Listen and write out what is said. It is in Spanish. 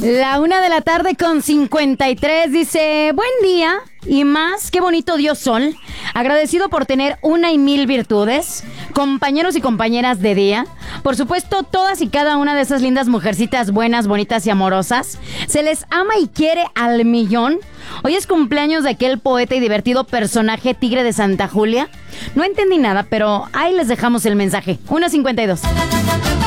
La 1:53 p.m. dice: buen día y más, qué bonito Dios Sol. Agradecido por tener una y mil virtudes. Compañeros y compañeras de día. Por supuesto, todas y cada una de esas lindas mujercitas buenas, bonitas y amorosas. Se les ama y quiere al millón. Hoy es cumpleaños de aquel poeta y divertido personaje Tigre de Santa Julia. No entendí nada, pero ahí les dejamos el mensaje. 1:52.